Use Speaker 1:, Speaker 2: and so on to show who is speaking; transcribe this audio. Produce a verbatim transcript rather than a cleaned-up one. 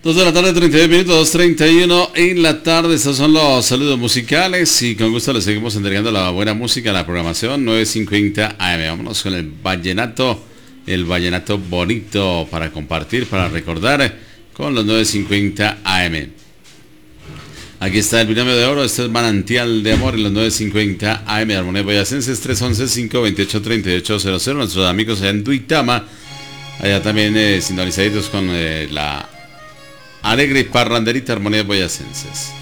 Speaker 1: dos de la tarde, treinta y dos minutos, dos treinta y uno en la tarde. Estos son los saludos musicales y con gusto les seguimos entregando la buena música, la programación nueve cincuenta A M. Vámonos con el vallenato, el vallenato bonito para compartir, para recordar con los nueve cincuenta A M. Aquí está el binomio de oro, este es Manantial de Amor en los nueve cincuenta A M. Armonía Boyacenses, tres once, cinco veintiocho, treinta y ocho cero cero. Nuestros amigos allá en Duitama, allá también eh, sintonizaditos con eh, la alegre y parranderita Armonía Boyacenses.